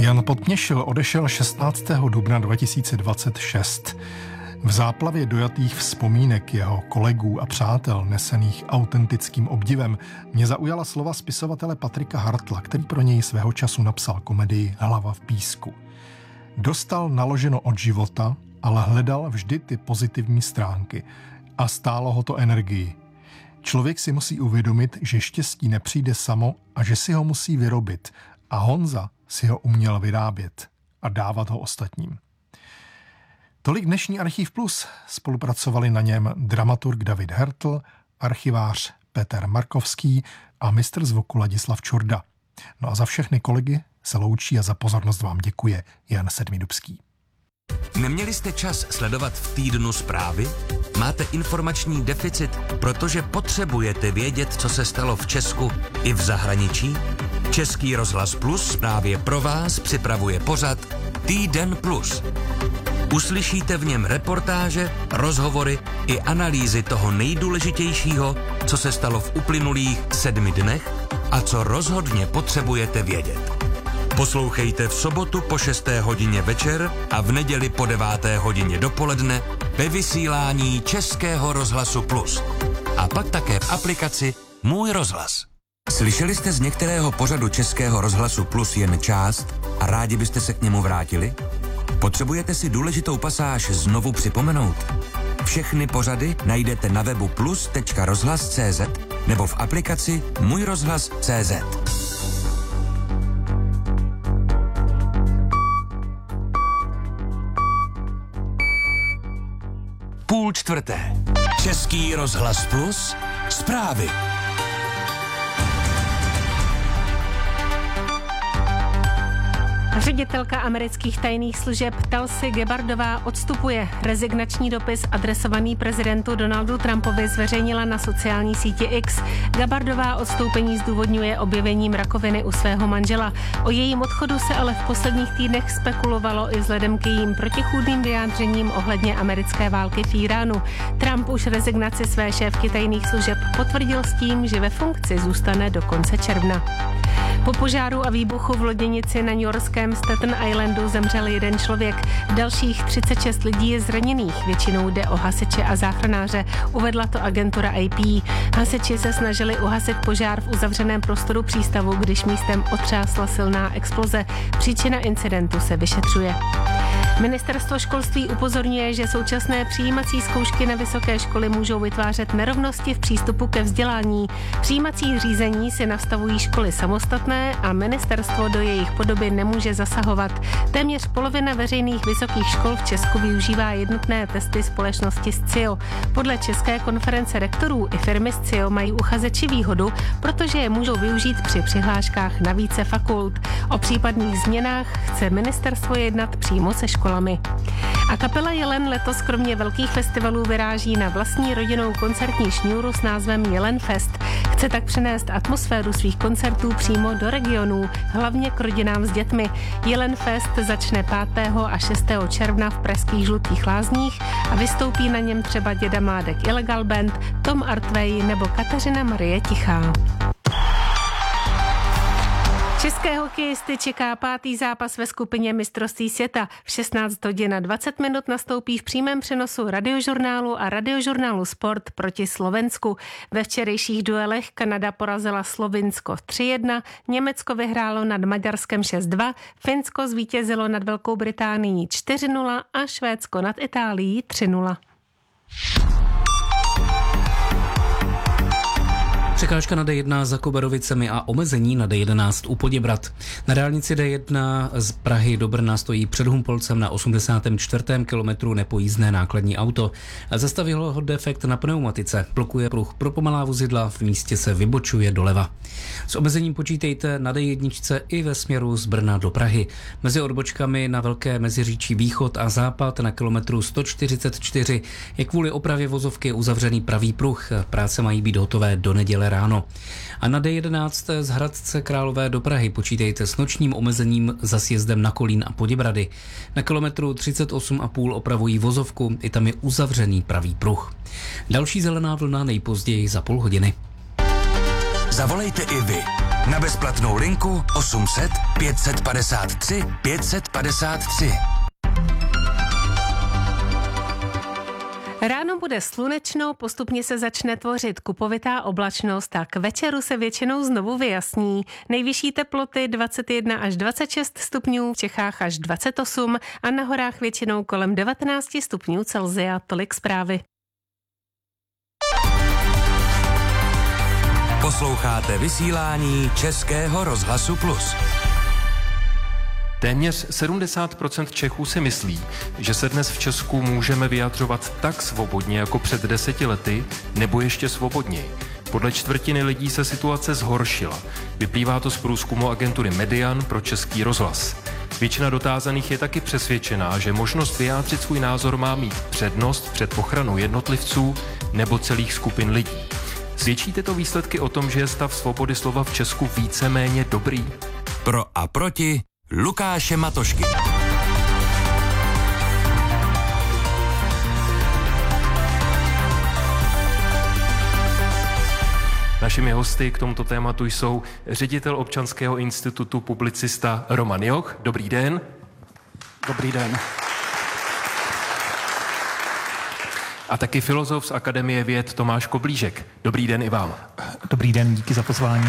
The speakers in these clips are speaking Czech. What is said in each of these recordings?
Jan Podměšil odešel 16. dubna 2026. V záplavě dojatých vzpomínek jeho kolegů a přátel nesených autentickým obdivem mě zaujala slova spisovatele Patrika Hartla, který pro něj svého času napsal komedii Hlava v písku. Dostal naloženo od života, ale hledal vždy ty pozitivní stránky a stálo ho to energii. Člověk si musí uvědomit, že štěstí nepřijde samo a že si ho musí vyrobit, a Honza si ho uměl vyrábět a dávat ho ostatním. Tolik dnešní Archiv Plus. Spolupracovali na něm dramaturg David Hertl, archivář Petr Markovský a mistr zvuku Ladislav Čurda. No a za všechny kolegy se loučí a za pozornost vám děkuje Jan Sedmidubský. Neměli jste čas sledovat v týdnu zprávy? Máte informační deficit, protože potřebujete vědět, co se stalo v Česku i v zahraničí? Český rozhlas Plus právě pro vás připravuje pořad Týden Plus. Uslyšíte v něm reportáže, rozhovory i analýzy toho nejdůležitějšího, co se stalo v uplynulých 7 dnech a co rozhodně potřebujete vědět. Poslouchejte v sobotu po 6. hodině večer a v neděli po 9. hodině dopoledne ve vysílání Českého rozhlasu Plus. A pak také v aplikaci Můj rozhlas. Slyšeli jste z některého pořadu Českého rozhlasu Plus jen část a rádi byste se k němu vrátili? Potřebujete si důležitou pasáž znovu připomenout? Všechny pořady najdete na webu plus.rozhlas.cz nebo v aplikaci Můj rozhlas.cz. 3:30. Český rozhlas Plus, zprávy. Ředitelka amerických tajných služeb Tulsi Gabbardová odstupuje. Rezignační dopis adresovaný prezidentu Donaldu Trumpovi zveřejnila na sociální síti X. Gabbardová odstoupení zdůvodňuje objevením rakoviny u svého manžela. O jejím odchodu se ale v posledních týdnech spekulovalo i vzhledem k jejím protichůdným vyjádřením ohledně americké války v Iránu. Trump už rezignaci své šéfky tajných služeb potvrdil s tím, že ve funkci zůstane do konce června. Po požáru a výbuchu v loděnici na newyorském Staten Islandu zemřel jeden člověk. Dalších 36 lidí je zraněných. Většinou jde o hasiče a záchranáře, uvedla to agentura AP. Hasiči se snažili uhasit požár v uzavřeném prostoru přístavu, když místem otřásla silná exploze. Příčina incidentu se vyšetřuje. Ministerstvo školství upozorňuje, že současné přijímací zkoušky na vysoké školy můžou vytvářet nerovnosti v přístupu ke vzdělání. Přijímací řízení si nastavují školy samostatné a ministerstvo do jejich podoby nemůže zasahovat. Téměř polovina veřejných vysokých škol v Česku využívá jednotné testy společnosti SCIO. Podle České konference rektorů i firmy SCIO mají uchazeči výhodu, protože je můžou využít při přihláškách na více fakult. O případných změnách chce ministerstvo jednat přímo se školami. A kapela Jelen letos kromě velkých festivalů vyráží na vlastní rodinnou koncertní šňůru s názvem Jelen Fest. Chce tak přenést atmosféru svých koncertů přímo do regionů, hlavně k rodinám s dětmi. Jelen Fest začne 5. a 6. června v pražských Žlutých Lázních a vystoupí na něm třeba Děda Mládek Illegal Band, Tom Artway nebo Kateřina Marie Tichá. České hokejisty čeká 5. zápas ve skupině mistrovství světa. V 16 hodin a 20 minut nastoupí v přímém přenosu Radiožurnálu a Radiožurnálu Sport proti Slovensku. Ve včerejších duelech Kanada porazila Slovinsko 3-1, Německo vyhrálo nad Maďarskem 6-2, Finsko zvítězilo nad Velkou Británií 4-0 a Švédsko nad Itálií 3-0. Překážka na D1 za Koberovicemi a omezení na D11 u Poděbrad. Na dálnici D1 z Prahy do Brna stojí před Humpolcem na 84. kilometru nepojízdné nákladní auto. Zastavilo ho defekt na pneumatice. Blokuje pruh pro pomalá vozidla, v místě se vybočuje doleva. S omezením počítejte na D1 i ve směru z Brna do Prahy. Mezi odbočkami na Velké Meziříčí východ a západ na kilometru 144 je kvůli opravě vozovky uzavřený pravý pruh. Práce mají být hotové do neděle ráno. A na D11 z Hradce Králové do Prahy počítejte s nočním omezením za sjezdem na Kolín a Poděbrady. Na kilometru 38,5 opravují vozovku, i tam je uzavřený pravý pruh. Další zelená vlna nejpozději za půl hodiny. Zavolejte i vy. Na bezplatnou linku 800 553 553. Ráno bude slunečno, postupně se začne tvořit kupovitá oblačnost a k večeru se většinou znovu vyjasní. Nejvyšší teploty 21 až 26 stupňů, v Čechách až 28 a na horách většinou kolem 19 stupňů Celsia. Tolik zprávy. Posloucháte vysílání Českého rozhlasu Plus. Téměř 70% Čechů si myslí, že se dnes v Česku můžeme vyjadřovat tak svobodně jako před 10 lety, nebo ještě svobodněji. Podle čtvrtiny lidí se situace zhoršila. Vyplývá to z průzkumu agentury Median pro Český rozhlas. Většina dotázaných je taky přesvědčená, že možnost vyjádřit svůj názor má mít přednost před ochranou jednotlivců nebo celých skupin lidí. Svědčí tyto výsledky o tom, že je stav svobody slova v Česku víceméně dobrý? Pro a proti Lukáše Matošky. Našimi hosty k tomuto tématu jsou ředitel Občanského institutu publicista Roman Joch. Dobrý den. Dobrý den. A taky filozof z Akademie věd Tomáš Koblížek. Dobrý den i vám. Dobrý den, díky za pozvání.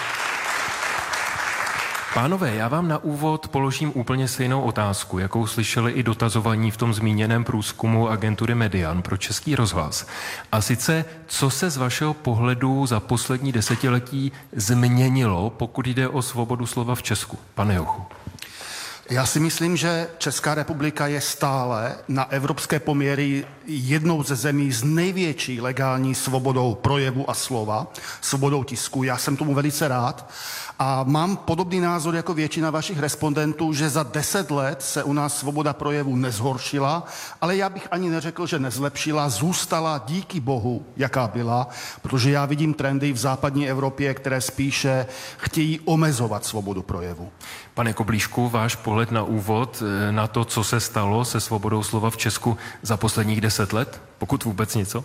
Pánové, já vám na úvod položím úplně stejnou otázku, jakou slyšeli i dotazovaní v tom zmíněném průzkumu agentury Median pro Český rozhlas. A sice, co se z vašeho pohledu za poslední desetiletí změnilo, pokud jde o svobodu slova v Česku? Pane Jochu. Já si myslím, že Česká republika je stále na evropské poměry jednou ze zemí s největší legální svobodou projevu a slova, svobodou tisku. Já jsem tomu velice rád a mám podobný názor jako většina vašich respondentů, že za 10 let se u nás svoboda projevu nezhoršila, ale já bych ani neřekl, že nezlepšila, zůstala díky bohu, jaká byla, protože já vidím trendy v západní Evropě, které spíše chtějí omezovat svobodu projevu. Pane Koblížku, váš pohled na úvod na to, co se stalo se svobodou slova v Česku za posledních 10 let, pokud vůbec něco?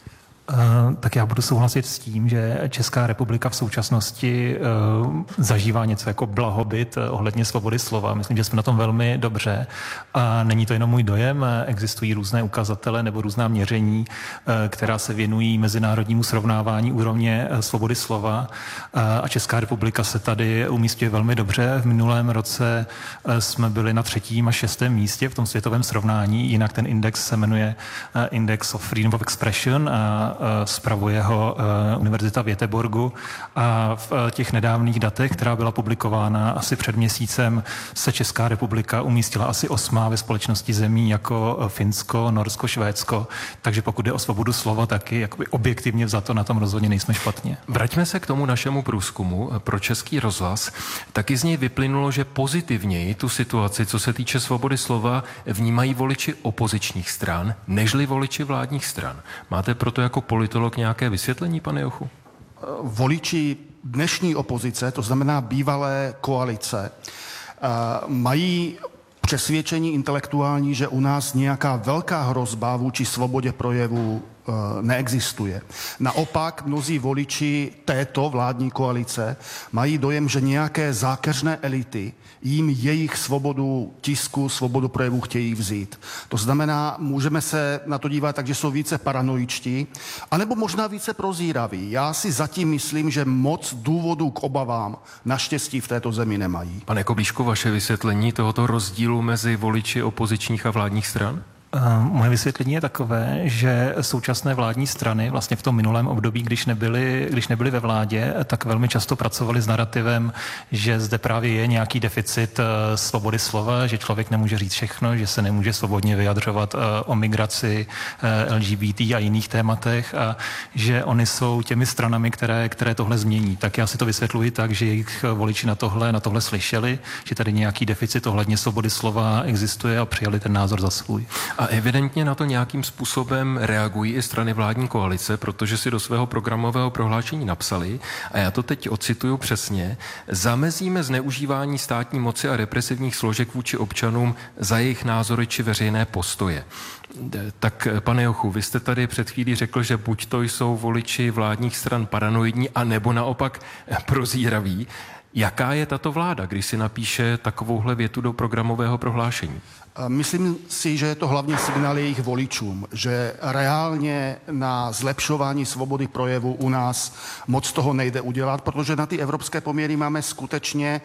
Tak já budu souhlasit s tím, že Česká republika v současnosti zažívá něco jako blahobyt ohledně svobody slova. Myslím, že jsme na tom velmi dobře. A není to jenom můj dojem, existují různé ukazatele nebo různá měření, která se věnují mezinárodnímu srovnávání úrovně svobody slova. A Česká republika se tady umístuje velmi dobře. V minulém roce jsme byli na 3. a 6. místě v tom světovém srovnání. Jinak ten index se jmenuje Index of Freedom of Expression a spravuje ho Univerzita v Göteborgu a v těch nedávných datech, která byla publikována asi před měsícem, se Česká republika umístila asi 8. ve společnosti zemí jako Finsko, Norsko, Švédsko. Takže pokud jde o svobodu slova, taky jakoby objektivně vzato na tom rozhodně nejsme špatně. Vraťme se k tomu našemu průzkumu pro Český rozhlas. Taky z něj vyplynulo, že pozitivněji tu situaci, co se týče svobody slova, vnímají voliči opozičních stran, nežli voliči vládních stran. Máte proto jako politolog nějaké vysvětlení, pane Jochu? Voliči dnešní opozice, to znamená bývalé koalice, mají přesvědčení intelektuální, že u nás nějaká velká hrozba vůči svobodě projevu neexistuje. Naopak mnozí voliči této vládní koalice mají dojem, že nějaké zákeřné elity jim jejich svobodu tisku, svobodu projevu chtějí vzít. To znamená, můžeme se na to dívat tak, že jsou více paranoičtí, anebo možná více prozíraví. Já si zatím myslím, že moc důvodů k obavám naštěstí v této zemi nemají. Pane Koblížku, vaše vysvětlení tohoto rozdílu mezi voliči opozičních a vládních stran? Moje vysvětlení je takové, že současné vládní strany vlastně v tom minulém období, když nebyly ve vládě, tak velmi často pracovali s narrativem, že zde právě je nějaký deficit svobody slova, že člověk nemůže říct všechno, že se nemůže svobodně vyjadřovat o migraci, LGBT a jiných tématech a že oni jsou těmi stranami, které tohle změní. Tak já si to vysvětluji tak, že jejich voliči na tohle slyšeli, že tady nějaký deficit ohledně svobody slova existuje a přijali ten názor za svůj. A evidentně na to nějakým způsobem reagují i strany vládní koalice, protože si do svého programového prohlášení napsali, a já to teď ocituju přesně, zamezíme zneužívání státní moci a represivních složek vůči občanům za jejich názory či veřejné postoje. Tak, pane Jochu, vy jste tady před chvílí řekl, že buď to jsou voliči vládních stran paranoidní, anebo naopak prozíraví. Jaká je tato vláda, když si napíše takovouhle větu do programového prohlášení? Myslím si, že je to hlavně signál jejich voličům, že reálně na zlepšování svobody projevu u nás moc toho nejde udělat, protože na ty evropské poměry máme skutečně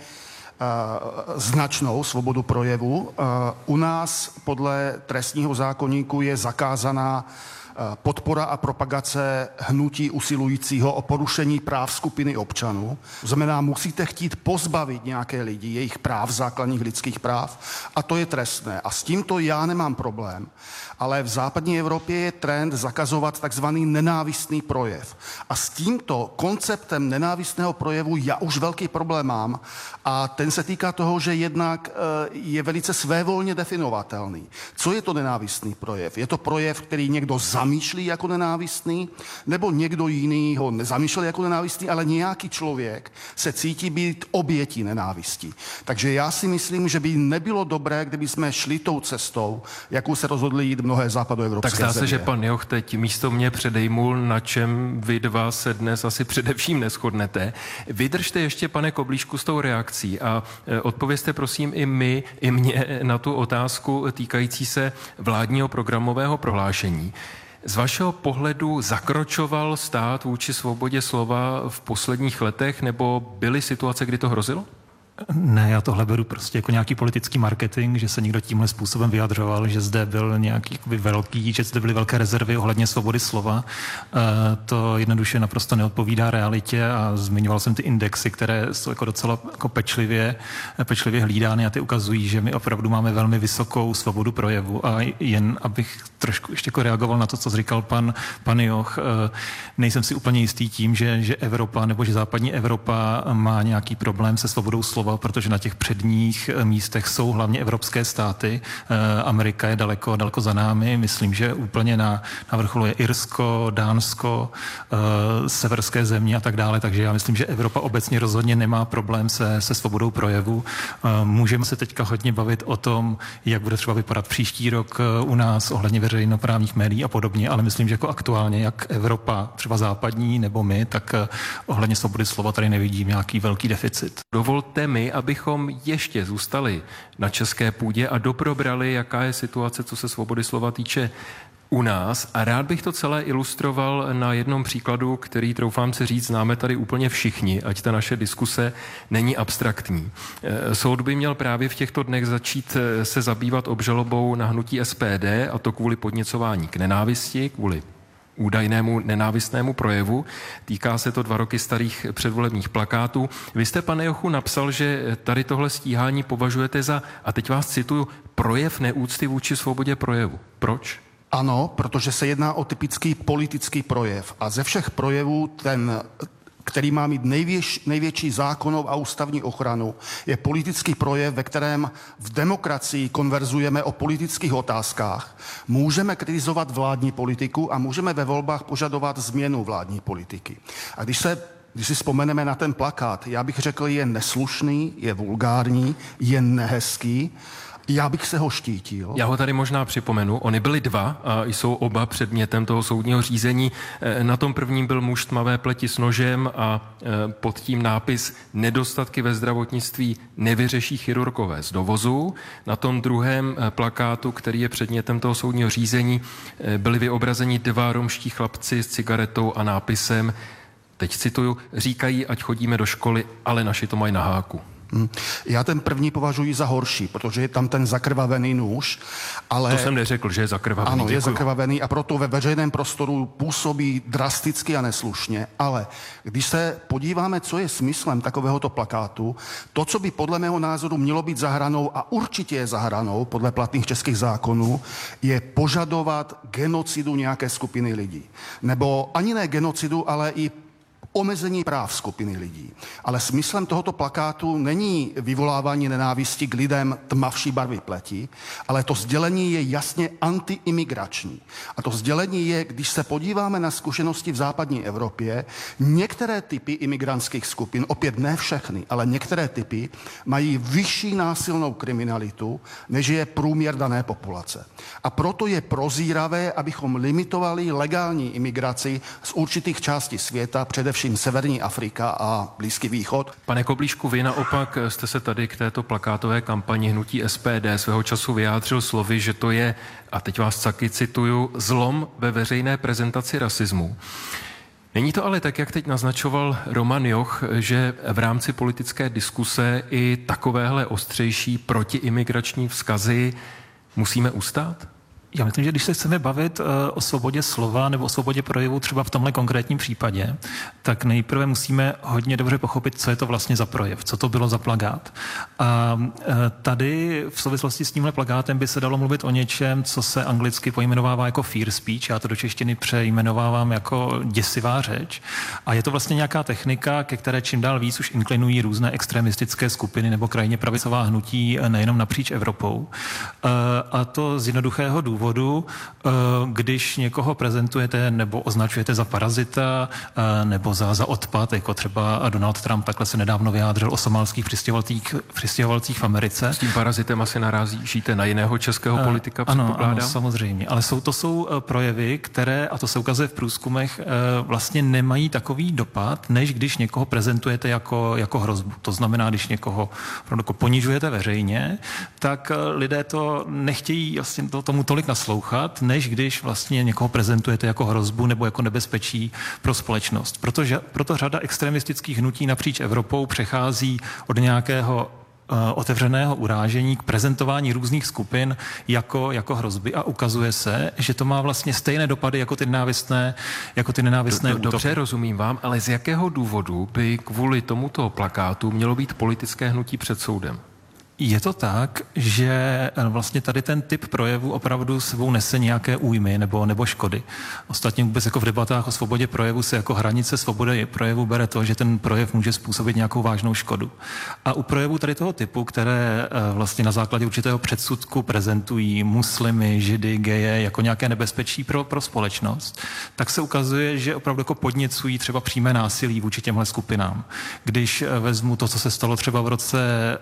značnou svobodu projevu. U nás podle trestního zákoníku je zakázaná podpora a propagace hnutí usilujícího o porušení práv skupiny občanů. To znamená, musíte chtít pozbavit nějaké lidi jejich práv, základních lidských práv, a to je trestné. A s tímto já nemám problém. Ale v západní Evropě je trend zakazovat takzvaný nenávistný projev. A s tímto konceptem nenávistného projevu já už velký problém mám. A ten se týká toho, že jednak je velice svévolně definovatelný. Co je to nenávistný projev? Je to projev, který někdo zamýšlí jako nenávistný, nebo někdo jiný ho nezamýšlel jako nenávistný, ale nějaký člověk se cítí být obětí nenávisti. Takže já si myslím, že by nebylo dobré, kdyby jsme šli tou cestou, jakou se rozhodli jít mnohé západoevropské země. Tak zdá se, že pan Joch teď místo mě předejmul, na čem vy dva se dnes asi především neshodnete. Vydržte ještě, pane Koblíšku, s tou reakcí a odpovězte prosím i mě na tu otázku týkající se vládního programového prohlášení. Z vašeho pohledu zakročoval stát vůči svobodě slova v posledních letech, nebo byly situace, kdy to hrozilo? Ne, já tohle beru prostě jako nějaký politický marketing, že se někdo tímhle způsobem vyjadřoval, že zde byl nějaký že zde byly velké rezervy ohledně svobody slova. To jednoduše naprosto neodpovídá realitě a zmiňoval jsem ty indexy, které jsou jako docela jako pečlivě hlídány a ty ukazují, že my opravdu máme velmi vysokou svobodu projevu. A jen abych trošku ještě jako reagoval na to, co říkal pan Joch, nejsem si úplně jistý tím, že Evropa nebo že západní Evropa má nějaký problém se svobodou slova, protože na těch předních místech jsou hlavně evropské státy. Amerika je daleko za námi. Myslím, že úplně na vrcholu je Irsko, Dánsko, severské země a tak dále. Takže já myslím, že Evropa obecně rozhodně nemá problém se svobodou projevu. Můžeme se teďka hodně bavit o tom, jak bude třeba vypadat příští rok u nás ohledně veřejnoprávních médií a podobně, ale myslím, že jako aktuálně, jak Evropa, třeba západní nebo my, tak ohledně svobody slova tady nevidím nějaký velký deficit. Dovolte mi, abychom ještě zůstali na české půdě a doprobrali, jaká je situace, co se svobody slova týče u nás. A rád bych to celé ilustroval na jednom příkladu, který, troufám se říct, známe tady úplně všichni, ať ta naše diskuse není abstraktní. Soud by měl právě v těchto dnech začít se zabývat obžalobou na hnutí SPD, a to kvůli podněcování k nenávisti, kvůli údajnému nenávistnému projevu. Týká se to 2 roky starých předvolebních plakátů. Vy jste, pane Jochu, napsal, že tady tohle stíhání považujete za, a teď vás cituju, projev neúcty vůči svobodě projevu. Proč? Ano, protože se jedná o typický politický projev. A ze všech projevů ten, který má mít největší zákonnou a ústavní ochranu, je politický projev, ve kterém v demokracii konverzujeme o politických otázkách. Můžeme kritizovat vládní politiku a můžeme ve volbách požadovat změnu vládní politiky. A když si vzpomeneme na ten plakát, já bych řekl, je neslušný, je vulgární, je nehezký. Já bych se ho štítil. Já ho tady možná připomenu. Oni byli 2 a jsou oba předmětem toho soudního řízení. Na tom prvním byl muž tmavé pleti s nožem a pod tím nápis Nedostatky ve zdravotnictví nevyřeší chirurgové z dovozu. Na tom druhém plakátu, který je předmětem toho soudního řízení, byli vyobrazeni 2 romští chlapci s cigaretou a nápisem, teď cituju, říkají, ať chodíme do školy, ale naši to mají na háku. Já ten první považuji za horší, protože je tam ten zakrvavený nůž, ale... To jsem neřekl, že je zakrvavený. Ano, děkuju. Je zakrvavený a proto ve veřejném prostoru působí drasticky a neslušně, ale když se podíváme, co je smyslem takovéhoto plakátu, to, co by podle mého názoru mělo být za hranou a určitě je za hranou podle platných českých zákonů, je požadovat genocidu nějaké skupiny lidí. Nebo ani ne genocidu, ale i omezení práv skupiny lidí. Ale smyslem tohoto plakátu není vyvolávání nenávisti k lidem tmavší barvy pleti, ale to sdělení je jasně antiimigrační. A to sdělení je, když se podíváme na zkušenosti v západní Evropě, některé typy imigrantských skupin, opět ne všechny, ale některé typy, mají vyšší násilnou kriminalitu, než je průměr dané populace. A proto je prozíravé, abychom limitovali legální imigraci z určitých částí světa, především Severní Afrika a Blízký východ. Pane Koblíšku, vy naopak jste se tady k této plakátové kampani hnutí SPD svého času vyjádřil slovy, že to je, a teď vás taky cituju, zlom ve veřejné prezentaci rasismu. Není to ale tak, jak teď naznačoval Roman Joch, že v rámci politické diskuse i takovéhle ostřejší protiimigrační vzkazy musíme ustát? Já myslím, že když se chceme bavit o svobodě slova nebo o svobodě projevu třeba v tomhle konkrétním případě, tak nejprve musíme hodně dobře pochopit, co je to vlastně za projev, co to bylo za plakát. A tady v souvislosti s tímhle plakátem by se dalo mluvit o něčem, co se anglicky pojmenovává jako fear speech, já to do češtiny přejmenovávám jako děsivá řeč. A je to vlastně nějaká technika, ke které čím dál víc už inklinují různé extremistické skupiny nebo krajně pravicová hnutí nejenom napříč Evropou. A to z jednoduchého důvodu, když někoho prezentujete nebo označujete za parazita nebo za odpad, jako třeba Donald Trump takhle se nedávno vyjádřil o somálských přistěhovalcích v Americe. S tím parazitem asi narazíte na jiného českého politika, předpokládám? Ano, samozřejmě. Ale to jsou projevy, které, a to se ukazuje v průzkumech, vlastně nemají takový dopad, než když někoho prezentujete jako hrozbu. To znamená, když někoho ponižujete veřejně, tak lidé to nechtějí vlastně tomu tolik naslouchat, než když vlastně někoho prezentujete jako hrozbu nebo jako nebezpečí pro společnost. Proto řada extremistických hnutí napříč Evropou přechází od nějakého otevřeného urážení k prezentování různých skupin jako hrozby a ukazuje se, že to má vlastně stejné dopady jako ty nenávistné útoky. Dobře, rozumím vám, ale z jakého důvodu by kvůli tomuto plakátu mělo být politické hnutí před soudem? Je to tak, že vlastně tady ten typ projevu opravdu sebou nese nějaké újmy nebo škody. Ostatně vůbec jako v debatách o svobodě projevu se jako hranice svobody projevu bere to, že ten projev může způsobit nějakou vážnou škodu. A u projevů tady toho typu, které vlastně na základě určitého předsudku prezentují muslimy, židy, geje jako nějaké nebezpečí pro společnost, tak se ukazuje, že opravdu jako podněcují třeba přímé násilí vůči těmhle skupinám. Když vezmu to, co se stalo třeba v roce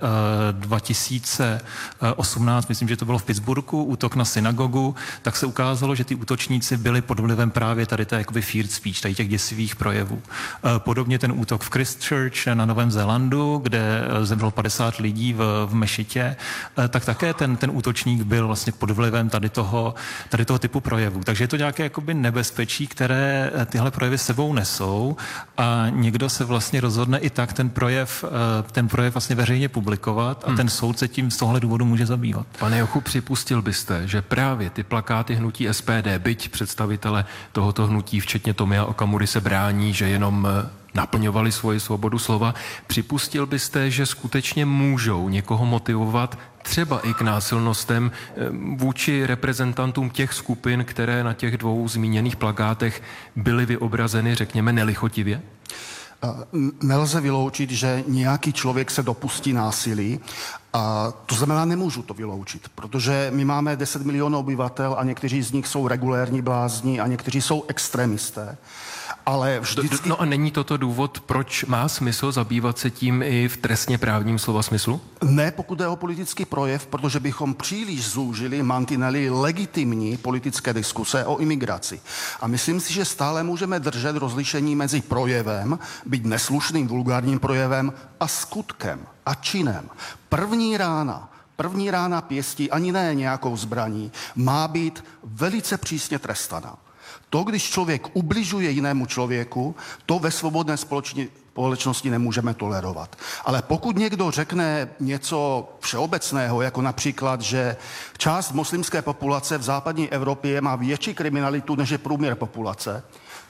2018, myslím, že to bylo v Pittsburghu, útok na synagogu, tak se ukázalo, že ty útočníci byli pod vlivem právě tady té jakoby fear speech, tady těch děsivých projevů. Podobně ten útok v Christchurch na Novém Zélandu, kde zemřelo 50 lidí v mešitě, tak také ten útočník byl vlastně pod vlivem tady toho typu projevů. Takže je to nějaké jakoby nebezpečí, které tyhle projevy sebou nesou a někdo se vlastně rozhodne i tak ten projev vlastně veřejně publikovat a ten soud se tím z tohle důvodu může zabývat. Pane Jochu, připustil byste, že právě ty plakáty hnutí SPD, byť představitele tohoto hnutí, včetně Tomia Okamury, se brání, že jenom naplňovali svoji svobodu slova, připustil byste, že skutečně můžou někoho motivovat třeba i k násilnostem vůči reprezentantům těch skupin, které na těch dvou zmíněných plakátech byly vyobrazeny, řekněme, nelichotivě? Nelze vyloučit, že nějaký člověk se dopustí násilí. A to znamená, nemůžu to vyloučit, protože my máme 10 milionů obyvatel a někteří z nich jsou regulérní blázni a někteří jsou extremisté. Ale vždycky... No a není toto důvod, proč má smysl zabývat se tím i v trestně právním slova smyslu? Ne, pokud jde o politický projev, protože bychom příliš zúžili mantinely legitimní politické diskuse o imigraci. A myslím si, že stále můžeme držet rozlišení mezi projevem, byť neslušným vulgárním projevem, a skutkem a činem. První rána pěstí ani ne nějakou zbraní, má být velice přísně trestaná. To, když člověk ubližuje jinému člověku, to ve svobodné společnosti nemůžeme tolerovat. Ale pokud někdo řekne něco všeobecného, jako například, že část muslimské populace v západní Evropě má větší kriminalitu, než je průměr populace,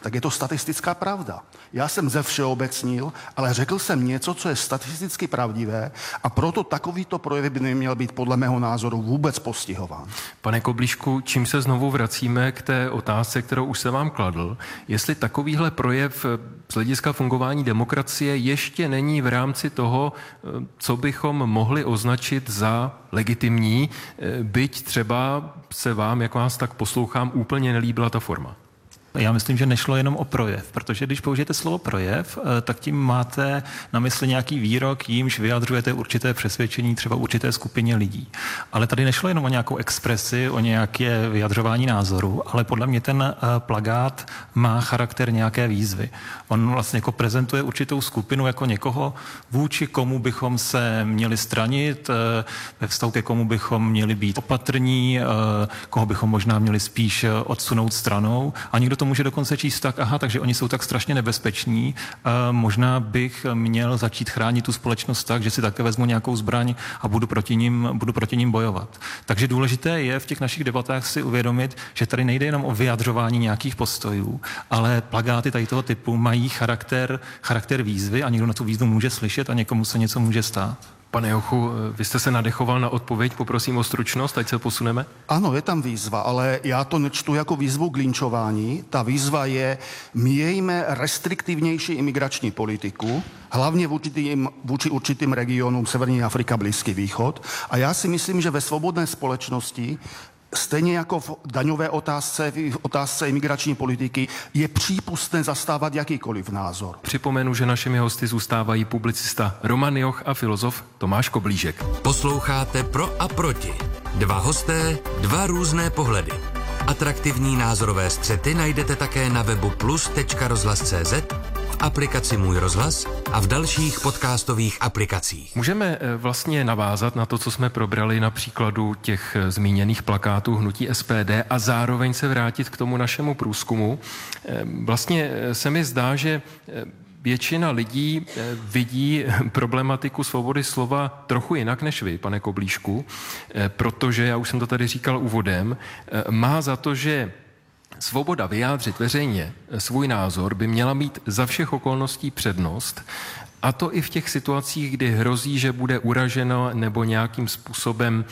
tak je to statistická pravda. Já jsem zevšeobecnil, ale řekl jsem něco, co je statisticky pravdivé a proto takovýto projev by neměl být podle mého názoru vůbec postihován. Pane Koblíšku, čím se znovu vracíme k té otázce, kterou už jsem vám kladl, jestli takovýhle projev z hlediska fungování demokracie ještě není v rámci toho, co bychom mohli označit za legitimní, byť třeba se vám, jak vás tak poslouchám, úplně nelíbila ta forma. Já myslím, že nešlo jenom o projev, protože když použijete slovo projev, tak tím máte na mysli nějaký výrok, jímž vyjadřujete určité přesvědčení třeba určité skupině lidí. Ale tady nešlo jenom o nějakou expresi, o nějaké vyjadřování názoru, ale podle mě ten plakát má charakter nějaké výzvy. On vlastně jako prezentuje určitou skupinu jako někoho, vůči komu bychom se měli stranit, ve vztahu ke komu bychom měli být opatrní, koho bychom možná měli spíš odsunout stranou. A někdo to může dokonce číst tak, takže oni jsou tak strašně nebezpeční, možná bych měl začít chránit tu společnost tak, že si také vezmu nějakou zbraň a budu proti nim bojovat. Takže důležité je v těch našich debatách si uvědomit, že tady nejde jenom o vyjadřování nějakých postojů, ale plakáty tady toho typu mají charakter výzvy a někdo na tu výzvu může slyšet a někomu se něco může stát. Pane Jochu, vy jste se nadechoval na odpověď, poprosím o stručnost, ať se posuneme. Ano, je tam výzva, ale já to nečtu jako výzvu k linčování. Ta výzva je, mějme restriktivnější imigrační politiku, hlavně vůči určitým regionům Severní Afrika, Blízký východ. A já si myslím, že ve svobodné společnosti stejně jako v daňové otázce, v otázce imigrační politiky, je přípustné zastávat jakýkoliv názor. Připomenu, že našimi hosty zůstávají publicista Roman Joch a filozof Tomáš Koblížek. Posloucháte Pro a proti. Dva hosté, dva různé pohledy. Atraktivní názorové střety najdete také na webu plus.rozhlas.cz, v aplikaci Můj rozhlas a v dalších podcastových aplikacích. Můžeme vlastně navázat na to, co jsme probrali na příkladu těch zmíněných plakátů hnutí SPD a zároveň se vrátit k tomu našemu průzkumu. Vlastně se mi zdá, že většina lidí vidí problematiku svobody slova trochu jinak než vy, pane Koblíšku, protože, já už jsem to tady říkal úvodem, má za to, že svoboda vyjádřit veřejně svůj názor by měla mít za všech okolností přednost, a to i v těch situacích, kdy hrozí, že bude uražena nebo nějakým způsobem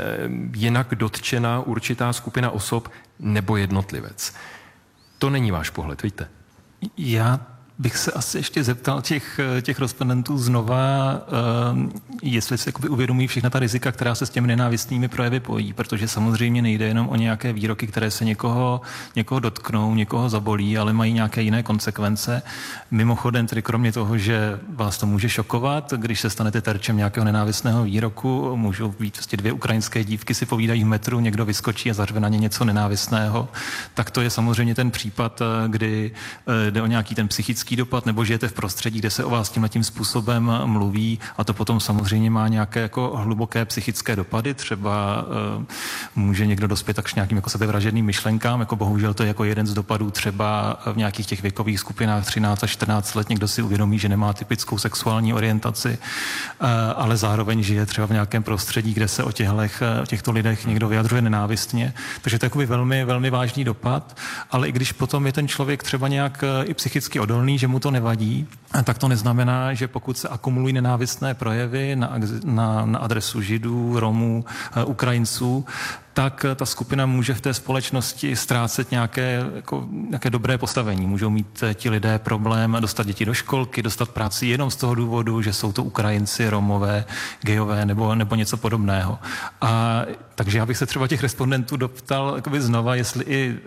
jinak dotčena určitá skupina osob nebo jednotlivec. To není váš pohled, víte? Já bych se asi ještě zeptal těch respondentů znova, jestli si uvědomují všechna ta rizika, která se s těmi nenávistnými projevy pojí, protože samozřejmě nejde jenom o nějaké výroky, které se někoho dotknou, někoho zabolí, ale mají nějaké jiné konsekvence. Mimochodem, tedy kromě toho, že vás to může šokovat, když se stanete terčem nějakého nenávistného výroku, můžou být prostě dvě ukrajinské dívky si povídají v metru, někdo vyskočí a zařve na ně něco nenávistného, tak to je samozřejmě ten případ, kdy jde o nějaký ten psychický dopad, nebo žijete v prostředí, kde se o vás tímhletím způsobem mluví a to potom samozřejmě má nějaké jako hluboké psychické dopady. Třeba může někdo dospět tak k nějakým jako sebevražedným myšlenkám, jako bohužel to je jako jeden z dopadů třeba v nějakých těch věkových skupinách 13 až 14 let. Někdo si uvědomí, že nemá typickou sexuální orientaci, ale zároveň žije třeba v nějakém prostředí, kde se o těchto lidech někdo vyjadřuje nenávistně. Takže to je takový velmi, velmi vážný dopad, ale i když potom je ten člověk třeba nějak i psychicky odolný, že mu to nevadí, tak to neznamená, že pokud se akumulují nenávistné projevy na adresu Židů, Romů, Ukrajinců, tak ta skupina může v té společnosti ztrácet nějaké dobré postavení. Můžou mít ti lidé problém dostat děti do školky, dostat práci jenom z toho důvodu, že jsou to Ukrajinci, Romové, gejové nebo něco podobného. Takže já bych se třeba těch respondentů doptal znova, jestli i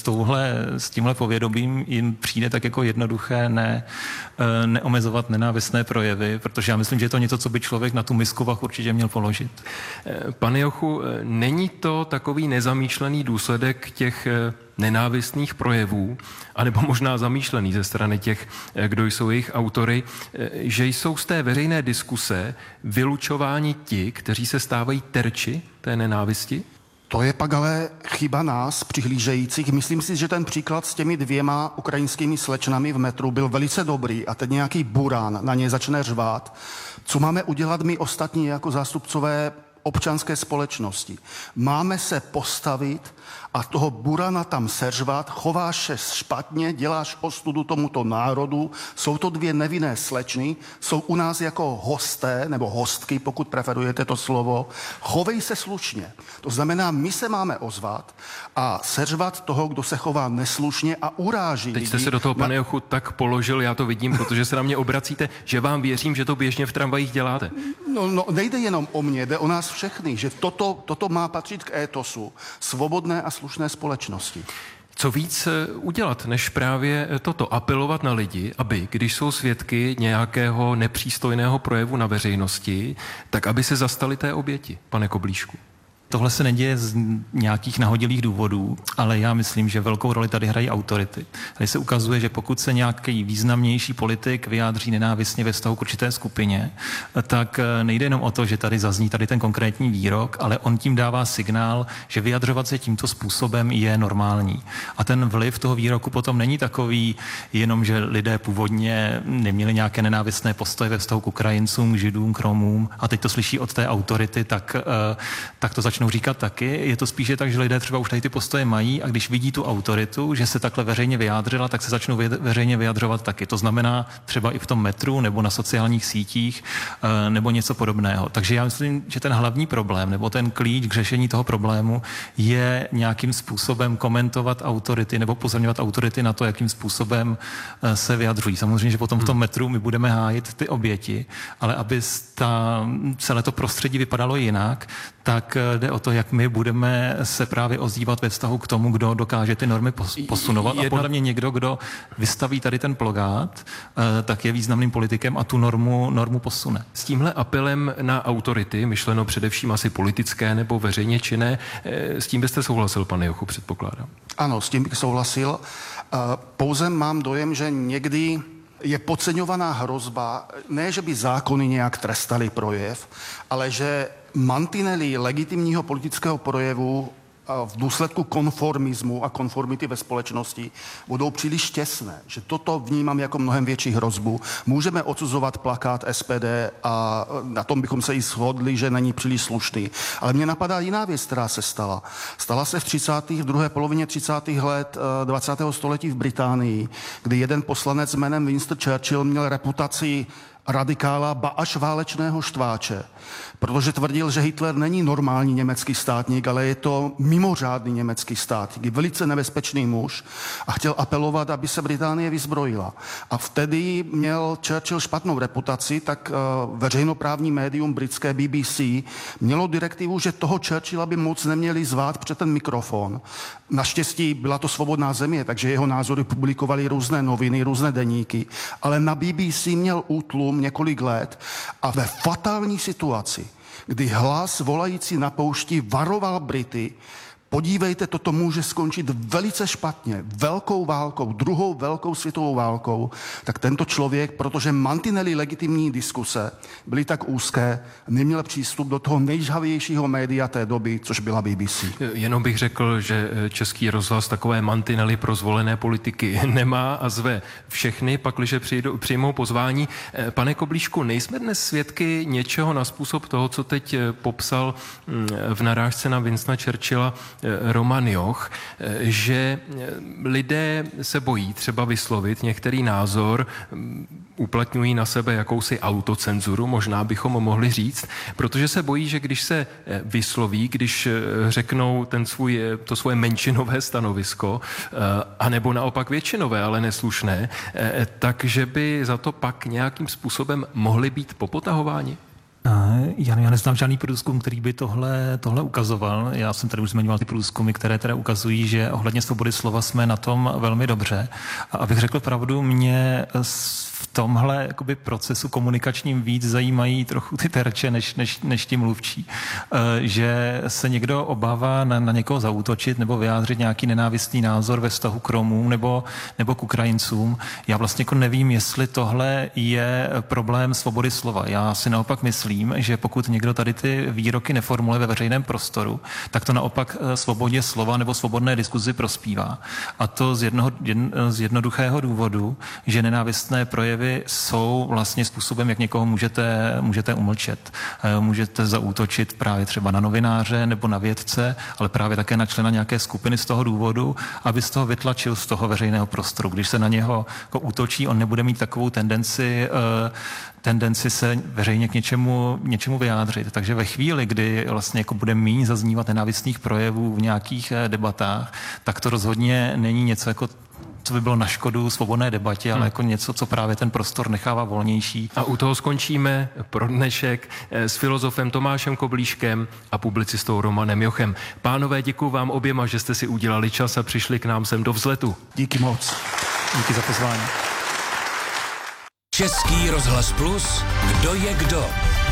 s tímhle povědomím jim přijde tak jako jednoduché neomezovat nenávistné projevy, protože já myslím, že je to něco, co by člověk na tu misku vah určitě měl položit. Pane Jochu, není to takový nezamýšlený důsledek těch nenávistných projevů, anebo možná zamýšlený ze strany těch, kdo jsou jejich autory, že jsou z té veřejné diskuse vylučováni ti, kteří se stávají terči té nenávisti? To je pak ale chyba nás, přihlížejících. Myslím si, že ten příklad s těmi dvěma ukrajinskými slečnami v metru byl velice dobrý a teď nějaký burán na ně začne řvát. Co máme udělat my ostatní jako zástupcové občanské společnosti. Máme se postavit a toho burana tam seřvat, chováš se špatně, děláš ostudu tomuto národu, jsou to dvě nevinné slečny, jsou u nás jako hosté, nebo hostky, pokud preferujete to slovo, chovej se slušně. To znamená, my se máme ozvat a seřvat toho, kdo se chová neslušně a uráží. Teď jste se do toho, pane Jochu, tak položil, já to vidím, protože se na mě obracíte, že vám věřím, že to běžně v tramvajích děláte. No, nejde jenom o mě, jde o nás všechny, že toto má patřit k étosu svobodné a slušné společnosti. Co víc udělat, než právě toto, apelovat na lidi, aby, když jsou svědky nějakého nepřístojného projevu na veřejnosti, tak aby se zastali té oběti, pane Koblíšku? Tohle se neděje z nějakých nahodilých důvodů, ale já myslím, že velkou roli tady hrají autority. Tady se ukazuje, že pokud se nějaký významnější politik vyjádří nenávistně ve vztahu k určité skupině, tak nejde jenom o to, že tady zazní tady ten konkrétní výrok, ale on tím dává signál, že vyjadřovat se tímto způsobem je normální. A ten vliv toho výroku potom není takový, jenom že lidé původně neměli nějaké nenávistné postoje ve vztahu k Ukrajincům, Židům, k Romům a teď to slyší od té autority, tak to začnou říkat taky. Je to spíše tak, že lidé třeba už tady ty postoje mají a když vidí tu autoritu, že se takhle veřejně vyjádřila, tak se začnou veřejně vyjadřovat taky. To znamená třeba i v tom metru nebo na sociálních sítích nebo něco podobného. Takže já myslím, že ten hlavní problém nebo ten klíč k řešení toho problému je nějakým způsobem komentovat autority nebo upozorňovat autority na to, jakým způsobem se vyjadřují. Samozřejmě, že potom v tom metru my budeme hájit ty oběti, ale aby celé to prostředí vypadalo jinak, tak jde o to, jak my budeme se právě ozývat ve vztahu k tomu, kdo dokáže ty normy posunovat. A podle mě někdo, kdo vystaví tady ten plakát, tak je významným politikem a tu normu posune. S tímhle apelem na autority, myšleno především asi politické nebo veřejně činné, s tím byste souhlasil, pane Jochu, předpokládám? Ano, s tím bych souhlasil. Pouze mám dojem, že někdy je podceňovaná hrozba, ne, že by zákony nějak trestaly projev, ale že mantinely legitimního politického projevu v důsledku konformismu a konformity ve společnosti budou příliš těsné. Že toto vnímám jako mnohem větší hrozbu. Můžeme odsuzovat plakát SPD a na tom bychom se i shodli, že není příliš slušný. Ale mně napadá jiná věc, která se stala. Stala se v druhé polovině 30. let 20. století v Británii, kdy jeden poslanec jménem Winston Churchill měl reputaci radikála, ba až válečného štváče, protože tvrdil, že Hitler není normální německý státník, ale je to mimořádný německý státník, je velice nebezpečný muž a chtěl apelovat, aby se Británie vyzbrojila. A vtedy měl Churchill špatnou reputaci, tak veřejnoprávní médium britské BBC mělo direktivu, že toho Churchilla by moc neměli zvát před ten mikrofon. Naštěstí byla to svobodná země, takže jeho názory publikovaly různé noviny, různé deníky, ale na BBC měl útlum několik let a ve fatální situaci, kdy hlas volající na poušti varoval Brity, podívejte, toto může skončit velice špatně, velkou válkou, druhou velkou světovou válkou, tak tento člověk, protože mantinely legitimní diskuse byly tak úzké, neměl přístup do toho nejžhavějšího média té doby, což byla BBC. Jenom bych řekl, že Český rozhlas takové mantinely pro zvolené politiky nemá a zve všechny, pakliže přijmou pozvání. Pane Koblíšku, nejsme dnes svědky něčeho na způsob toho, co teď popsal v narážce na Winstona Churchilla Roman Joch, že lidé se bojí třeba vyslovit některý názor, uplatňují na sebe jakousi autocenzuru, možná bychom mohli říct, protože se bojí, že když se vysloví, když řeknou to svoje menšinové stanovisko, anebo naopak většinové, ale neslušné, takže by za to pak nějakým způsobem mohli být popotahováni? Já neznám žádný průzkum, který by tohle ukazoval. Já jsem tady už zmiňoval ty průzkumy, které teda ukazují, že ohledně svobody slova jsme na tom velmi dobře. A abych řekl pravdu, mě v tomhle jakoby procesu komunikačním víc zajímají trochu ty terče, než ti mluvčí. Že se někdo obává na někoho zaútočit nebo vyjádřit nějaký nenávistný názor ve vztahu k Romům nebo k Ukrajincům. Já vlastně jako nevím, jestli tohle je problém svobody slova. Já si naopak myslím, že pokud někdo tady ty výroky neformuluje ve veřejném prostoru, tak to naopak svobodě slova nebo svobodné diskuzi prospívá. A to z jednoduchého důvodu, že nenávistné projevy projevy jsou vlastně způsobem, jak někoho můžete umlčet. Můžete zaútočit právě třeba na novináře nebo na vědce, ale právě také na člena nějaké skupiny z toho důvodu, aby z toho vytlačil z toho veřejného prostoru. Když se na něho jako útočí, on nebude mít takovou tendenci se veřejně k něčemu vyjádřit. Takže ve chvíli, kdy vlastně jako bude míň zaznívat nenávistných projevů v nějakých debatách, tak to rozhodně není něco jako co by bylo na škodu svobodné debatě, ale jako něco, co právě ten prostor nechává volnější. A u toho skončíme pro dnešek s filozofem Tomášem Koblíškem a publicistou Romanem Jochem. Pánové, děkuju vám oběma, že jste si udělali čas a přišli k nám sem do Vzletu. Díky moc. Díky za pozvání. Český rozhlas Plus, kdo je kdo?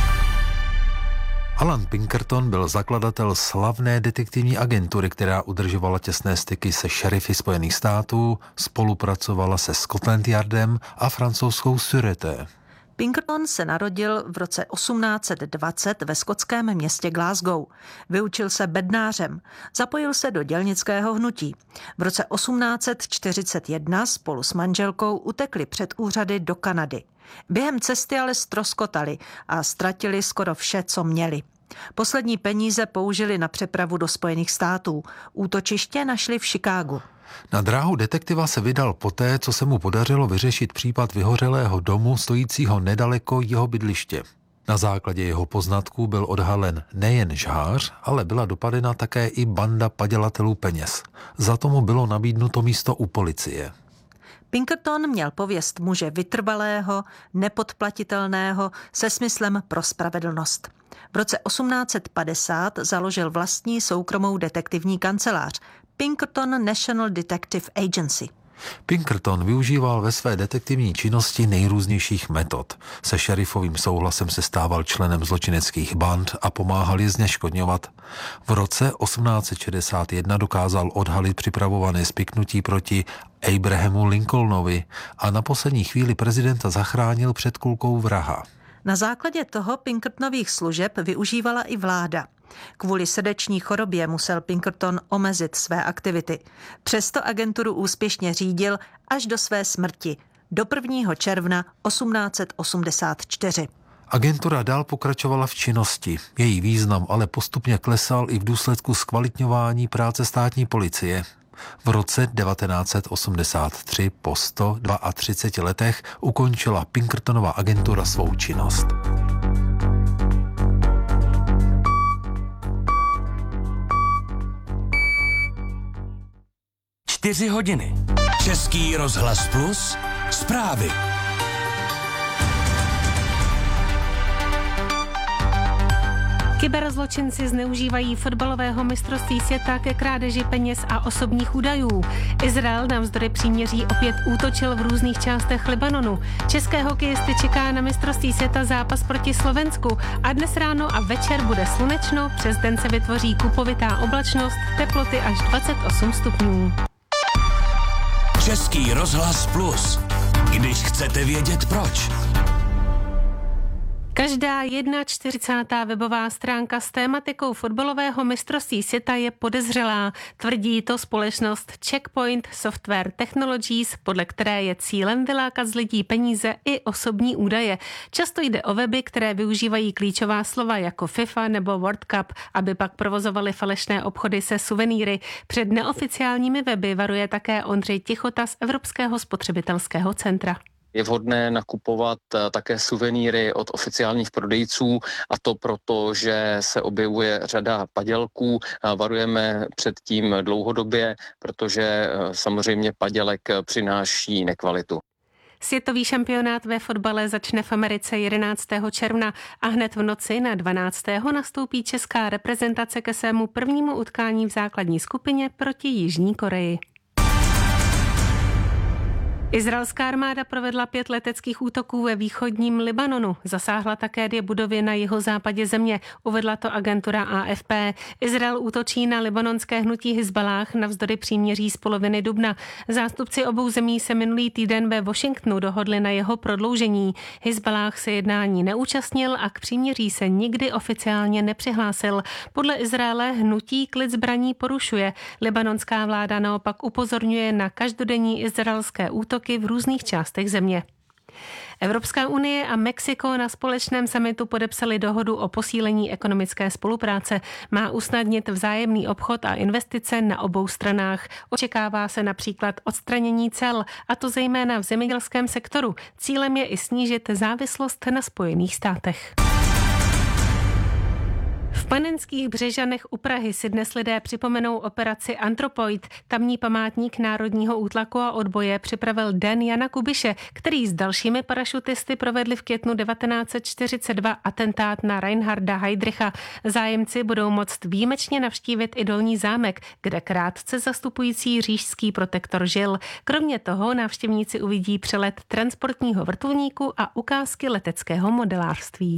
Alan Pinkerton byl zakladatel slavné detektivní agentury, která udržovala těsné styky se šerify Spojených států, spolupracovala se Scotland Yardem a francouzskou Sûreté. Pinkerton se narodil v roce 1820 ve skotském městě Glasgow. Vyučil se bednářem, zapojil se do dělnického hnutí. V roce 1841 spolu s manželkou utekli před úřady do Kanady. Během cesty ale ztroskotali a ztratili skoro vše, co měli. Poslední peníze použili na přepravu do Spojených států. Útočiště našli v Chicagu. Na dráhu detektiva se vydal poté, co se mu podařilo vyřešit případ vyhořelého domu stojícího nedaleko jeho bydliště. Na základě jeho poznatků byl odhalen nejen žhář, ale byla dopadena také i banda padělatelů peněz. Za to mu bylo nabídnuto místo u policie. Pinkerton měl pověst muže vytrvalého, nepodplatitelného, se smyslem pro spravedlnost. V roce 1850 založil vlastní soukromou detektivní kancelář Pinkerton National Detective Agency. Pinkerton využíval ve své detektivní činnosti nejrůznějších metod. Se šerifovým souhlasem se stával členem zločineckých band a pomáhal je zneškodňovat. V roce 1861 dokázal odhalit připravované spiknutí proti Abrahamu Lincolnovi a na poslední chvíli prezidenta zachránil před kulkou vraha. Na základě toho Pinkertonových služeb využívala i vláda. Kvůli srdeční chorobě musel Pinkerton omezit své aktivity. Přesto agenturu úspěšně řídil až do své smrti, do 1. června 1884. Agentura dál pokračovala v činnosti. Její význam ale postupně klesal i v důsledku zkvalitňování práce státní policie. V roce 1983 po 132 letech ukončila Pinkertonova agentura svou činnost. Čtyři hodiny. Český rozhlas Plus, zprávy. Kyberzločinci zneužívají fotbalového mistrovství světa ke krádeži peněz a osobních údajů. Izrael navzdory příměří opět útočil v různých částech Libanonu. České hokejisty čeká na mistrovství světa zápas proti Slovensku a dnes ráno a večer bude slunečno, přes den se vytvoří kupovitá oblačnost, teploty až 28 stupňů. Český rozhlas Plus. Když chcete vědět proč. Každá 41. webová stránka s tématikou fotbalového mistrovství světa je podezřelá. Tvrdí to společnost Checkpoint Software Technologies, podle které je cílem vylákat z lidí peníze i osobní údaje. Často jde o weby, které využívají klíčová slova jako FIFA nebo World Cup, aby pak provozovali falešné obchody se suvenýry. Před neoficiálními weby varuje také Ondřej Tichota z Evropského spotřebitelského centra. Je vhodné nakupovat také suvenýry od oficiálních prodejců a to proto, že se objevuje řada padělků. Varujeme před tím dlouhodobě, protože samozřejmě padělek přináší nekvalitu. Světový šampionát ve fotbale začne v Americe 11. června a hned v noci na 12. nastoupí česká reprezentace ke svému prvnímu utkání v základní skupině proti Jižní Koreji. Izraelská armáda provedla 5 leteckých útoků ve východním Libanonu. Zasáhla také 2 budovy na jihozápadě země, uvedla to agentura AFP. Izrael útočí na libanonské hnutí Hizballáh navzdory příměří z poloviny dubna. Zástupci obou zemí se minulý týden ve Washingtonu dohodli na jeho prodloužení. Hizballáh se jednání neúčastnil a k příměří se nikdy oficiálně nepřihlásil. Podle Izraele hnutí klid zbraní porušuje. Libanonská vláda naopak upozorňuje na každodenní izraelské útoky v různých částech země. Evropská unie a Mexiko na společném summitu podepsali dohodu o posílení ekonomické spolupráce. Má usnadnit vzájemný obchod a investice na obou stranách. Očekává se například odstranění cel, a to zejména v zemědělském sektoru. Cílem je i snížit závislost na Spojených státech. V Panenských Břežanech u Prahy si dnes lidé připomenou operaci Antropoid. Tamní památník národního útlaku a odboje připravil Den Jana Kubiše, který s dalšími parašutisty provedli v květnu 1942 atentát na Reinharda Heydricha. Zájemci budou moct výjimečně navštívit i Dolní zámek, kde krátce zastupující říšský protektor žil. Kromě toho návštěvníci uvidí přelet transportního vrtulníku a ukázky leteckého modelářství.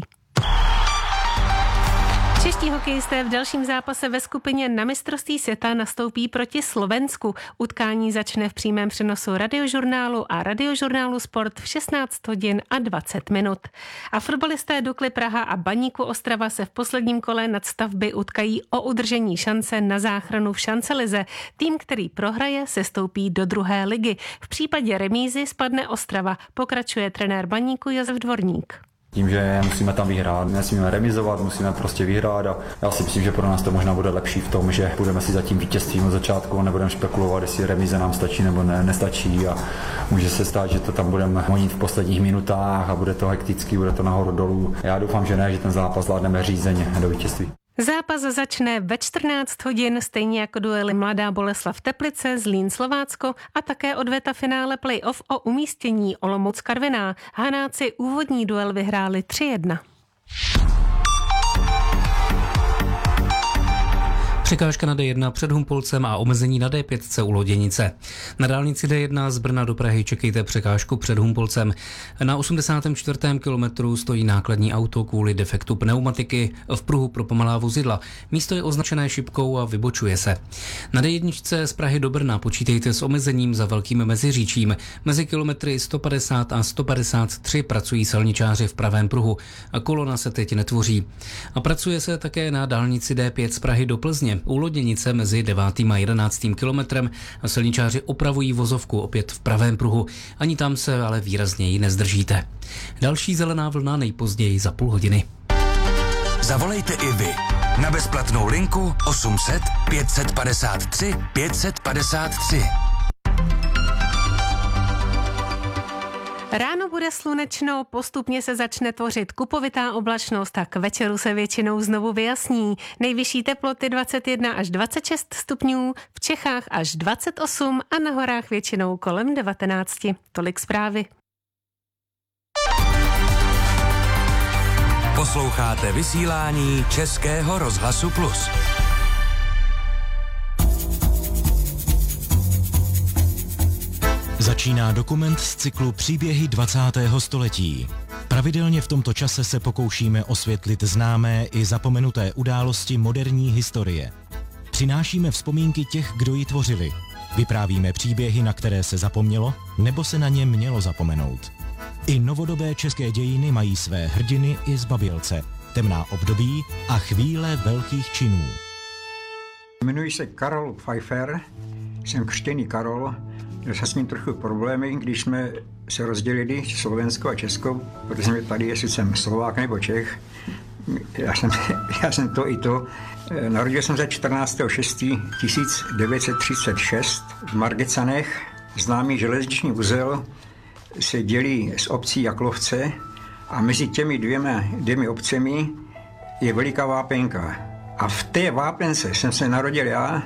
Čeští hokejisté v dalším zápase ve skupině na mistrovství světa nastoupí proti Slovensku. Utkání začne v přímém přenosu Radiožurnálu a Radiožurnálu Sport v 16 hodin a 20 minut. A fotbalisté Dukly Praha a Baníku Ostrava se v posledním kole nadstavby utkají o udržení šance na záchranu v Šancelize. Tým, který prohraje, sestoupí do druhé ligy. V případě remízy spadne Ostrava, pokračuje trenér Baníku Josef Dvorník. Tím, že musíme tam vyhrát, nesmíme remizovat, musíme prostě vyhrát a já si myslím, že pro nás to možná bude lepší v tom, že budeme si za tím vítězstvím od začátku a nebudeme spekulovat, jestli remize nám stačí nebo nestačí a může se stát, že to tam budeme honit v posledních minutách a bude to hektický, bude to nahoru dolů. Já doufám, že ne, že ten zápas zvládneme řízeně do vítězství. Zápas začne ve 14 hodin, stejně jako duely Mladá Boleslav Teplice, Zlín Slovácko a také odveta finále playoff o umístění Olomouc Karviná. Hanáci úvodní duel vyhráli 3-1. Překážka na D1 před Humpolcem a omezení na D5 u Loděnice. Na dálnici D1 z Brna do Prahy čekejte překážku před Humpolcem. Na 84. kilometru stojí nákladní auto kvůli defektu pneumatiky v pruhu pro pomalá vozidla. Místo je označené šipkou a vybočuje se. Na D1 z Prahy do Brna počítejte s omezením za Velkým Meziříčím. Mezi kilometry 150 a 153 pracují silničáři v pravém pruhu. Kolona se teď netvoří. A pracuje se také na dálnici D5 z Prahy do Plzně. U Loděnice mezi 9. a 11. kilometrem silničáři opravují vozovku opět v pravém pruhu. Ani tam se ale výrazněji nezdržíte. Další zelená vlna nejpozději za půl hodiny. Zavolejte i vy na bezplatnou linku 800 553 553. Ráno bude slunečno, postupně se začne tvořit kupovitá oblačnost a k večeru se většinou znovu vyjasní. Nejvyšší teploty 21 až 26 stupňů, v Čechách až 28 a na horách většinou kolem 19. Tolik zprávy. Posloucháte vysílání Českého rozhlasu Plus. Začíná dokument z cyklu Příběhy 20. století. Pravidelně v tomto čase se pokoušíme osvětlit známé i zapomenuté události moderní historie. Přinášíme vzpomínky těch, kdo ji tvořili. Vyprávíme příběhy, na které se zapomnělo, nebo se na ně mělo zapomenout. I novodobé české dějiny mají své hrdiny i zbabělce, temná období a chvíle velkých činů. Jmenuji se Karol Pfeiffer, jsem křtěný Karol. Měl jsem s ním trochu problémy, když jsme se rozdělili Slovensko a Česko, protože tady, jestli jsem Slovák nebo Čech. Já jsem to i to. Narodil jsem se 14.6.1936 v Margecanech. Známý železniční uzel se dělí z obcí Jaklovce a mezi těmi dvěmi obcemi je veliká vápenka. A v té vápence jsem se narodil já.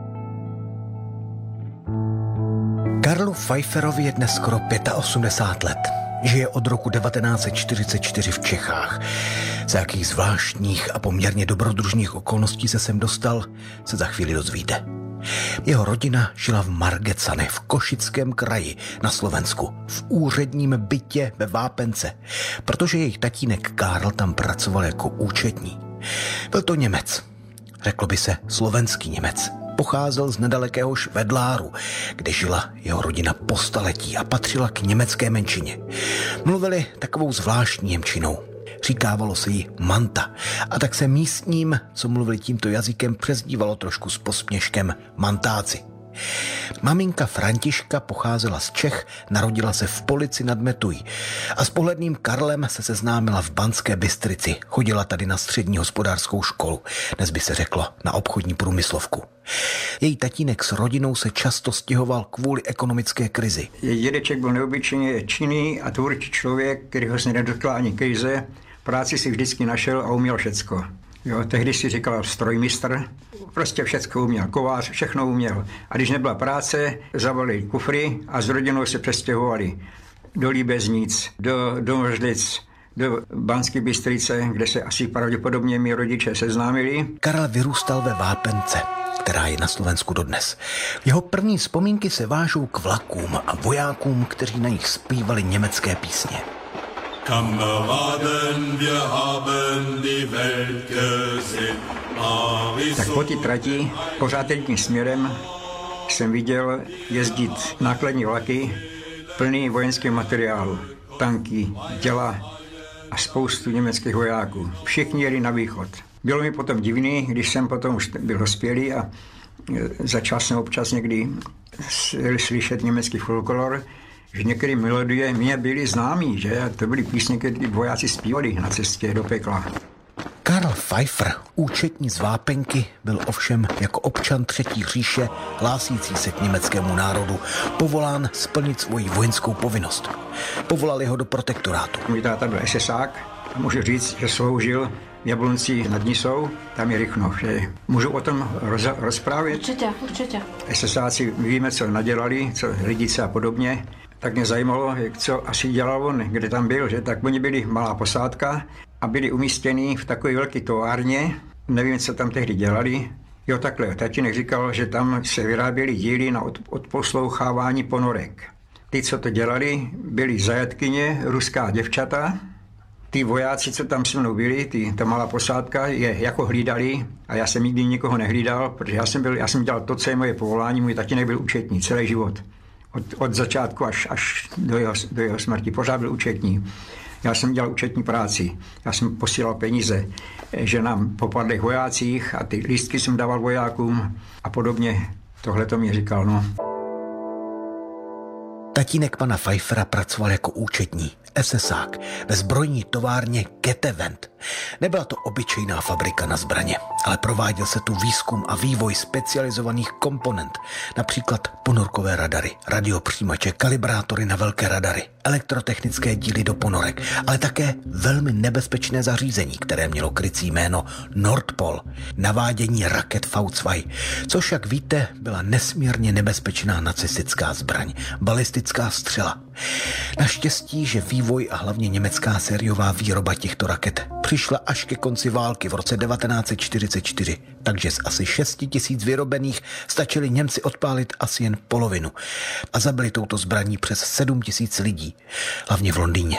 Karlu Pfeifferovi je dnes skoro 85 let. Žije od roku 1944 v Čechách. Za jakých zvláštních a poměrně dobrodružných okolností se sem dostal, se za chvíli dozvíte. Jeho rodina žila v Margecanech v Košickém kraji na Slovensku, v úředním bytě ve Vápence, protože jejich tatínek Karl tam pracoval jako účetní. Byl to Němec, řeklo by se slovenský Němec. Pocházel z nedalekého Švedláru, kde žila jeho rodina po staletí a patřila k německé menšině. Mluvili takovou zvláštní němčinou. Říkávalo se jí Manta a tak se místním, co mluvili tímto jazykem, přezdívalo trošku s posměškem Mantáci. Maminka Františka pocházela z Čech, narodila se v Polici nad Metují a s pohledným Karlem se seznámila v Banské Bystrici. Chodila tady na střední hospodářskou školu, dnes by se řeklo na obchodní průmyslovku. Její tatínek s rodinou se často stěhoval kvůli ekonomické krizi. Její dědeček byl neobyčejně činný a tvůrčí člověk, kterýho se nedotkla ani krize. Práci si vždycky našel a uměl všecko. Jo, tehdy si říkal strojmistr, prostě všecko uměl, kovář, všechno uměl. A když nebyla práce, zabalili kufry a s rodinou se přestěhovali do Líbeznic, do Mrzlic, do Banské Bystrice, kde se asi pravděpodobně mý rodiče seznámili. Karel vyrůstal ve Vápence, která je na Slovensku dodnes. Jeho první vzpomínky se vážou k vlakům a vojákům, kteří na nich zpívali německé písně. Tak po té trati pořád jedním směrem jsem viděl jezdit nákladní vlaky plný vojenského materiálu, tanky, děla a spoustu německých vojáků. Všichni jeli na východ. Bylo mi potom divný, když jsem potom už byl dospělý a začal jsem občas někdy slyšet německý folklor, že některé melodie mě byly známý, že? A to byly písně, které vojáci zpívali na cestě do pekla. Karl Pfeiffer, účetní z Vápenky, byl ovšem jako občan Třetí říše, hlásící se k německému národu, povolán splnit svoji vojenskou povinnost. Povolali ho do protektorátu. Můj táta byl SSák a můžu říct, že sloužil v Jablonci nad Nisou, tam je Rychnov. Že? Můžu o tom rozprávět? Určitě. SSáci víme, co nadělali, co Lidice a podobně. Tak mě zajímalo, co asi dělal on, kde tam byl, že? Tak oni byli malá posádka a byli umístěni v takové velké továrně. Nevím, co tam tehdy dělali. Jo, takhle. Tatínek říkal, že tam se vyráběly díly na odposlouchávání ponorek. Ty, co to dělali, byly zajatkyně, ruská děvčata. Ty vojáci, co tam se mnou byli, ta malá posádka, je jako hlídali a já jsem nikdy nikoho nehlídal, protože já jsem dělal to, co je moje povolání. Můj tatínek byl účetní celý život. Od začátku až do jeho smrti. Pořád byl účetní. Já jsem dělal účetní práci. Já jsem posílal peníze ženám po padlých vojácích a ty lístky jsem dával vojákům a podobně. Tohle to mi říkal, no. Tatínek pana Pfeiffera pracoval jako účetní, SSák, ve zbrojní továrně Getevent. Nebyla to obyčejná fabrika na zbraně, ale prováděl se tu výzkum a vývoj specializovaných komponent, například ponorkové radary, radiopřijímače, kalibrátory na velké radary, elektrotechnické díly do ponorek, ale také velmi nebezpečné zařízení, které mělo krycí jméno Nordpol, navádění raket V2, což, jak víte, byla nesmírně nebezpečná nacistická zbraň, balistická střela. Naštěstí, že vývoj a hlavně německá sériová výroba těchto raket přišla až ke konci války v roce 1944, takže z asi 6 000 vyrobených stačili Němci odpálit asi jen polovinu a zabili touto zbraní přes 7 000 lidí, hlavně v Londýně.